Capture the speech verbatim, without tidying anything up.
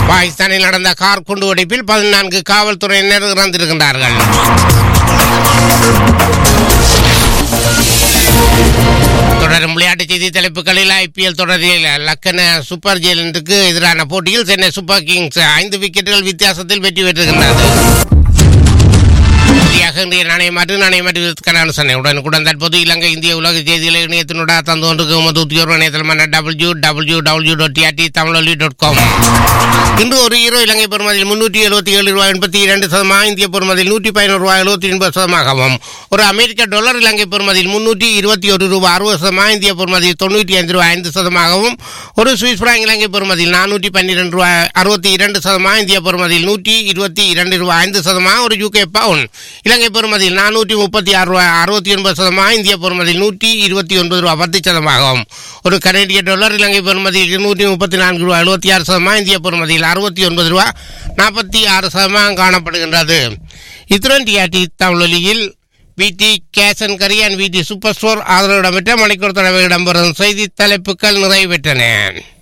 பாகிஸ்தானில் நடந்த கார் குண்டுவெடிப்பில் பதினான்கு காவல்துறையினர் இறந்திருக்கின்றார்கள். தொடரும் விளையாட்டுச் செய்தி தலைப்புகளில் ஐபிஎல் தொடரில் லக்கன சூப்பர் ஜெயிலண்டுக்கு எதிரான போட்டியில் சென்னை சூப்பர் கிங்ஸ் ஐந்து விக்கெட்டுகள் வித்தியாசத்தில் வெற்றி பெற்றிருக்கின்றது. இந்திய நாணய மாற்று நாணய மாற்று உடனுக்குடன் தற்போது இலங்கை இந்திய உலக செய்திகளை இணையத்தினுடைய தந்து கொண்டிருக்கும் உத்தியோக இணையதளமான W W W dot TRT தமிழொலி டாட் காம். இன்று ஒரு ஹீரோ இலங்கை பெறுமதியில் முன்னூற்றி எழுபத்தி ஏழு ரூபாய் எண்பத்தி இரண்டு சதமாக, இந்திய பெறுமதியில் நூற்றி பதினோரு ரூபாய் எழுபத்தி ஒன்பது சதமாகவும், ஒரு அமெரிக்க டாலர் இலங்கை பெறுமதியில் முன்னூற்றி இருபத்தி ஒரு ரூபாய் அறுபது சதமாக, இந்திய பெறுமதியில் தொண்ணூற்றி ஐந்து ரூபாய் ஐந்து சதமாகவும், ஒரு சுவிஸ் பிராங்க் இலங்கை பெறுமதியில் நானூற்றி பன்னிரண்டு ரூபாய் அறுபத்தி இரண்டு சதமாக, இந்திய பெறுமதியில் நூற்றி இருபத்தி இரண்டு ரூபாய் ஐந்து சதமாக, ஒரு யூகே பவுன் இலங்கை பெறுமதியில் நானூற்றி முப்பத்தி ஆறு ரூபாய் அறுபத்தி ஒன்பது சதமாக, இந்திய பெறுமதியில் நூற்றி இருபத்தி ஒன்பது ரூபாய் பத்து சதமாகவும், ஒரு கனேடிய டாலர் இலங்கை பெறுமதியில் இருநூற்றி முப்பத்தி நான்கு ரூபாய் எழுபத்தி ஆறு சதமாக, இந்திய பெறுமதியில் அறுபத்தி ஒன்பது ரூபாய் நாற்பத்தி ஆறு சதமாக காணப்படுகின்றது. இத்துடன் டிஆர்டி தமிழொலியில் விடி கேஷ் அண்ட் கரி அண்ட் விடி சூப்பர் ஸ்டோர் ஆதரவு இடம்பெற்ற மணிக்கூர் தடவை இடம்பெறும் செய்தி தலைப்புகள் நிறைவு பெற்றன.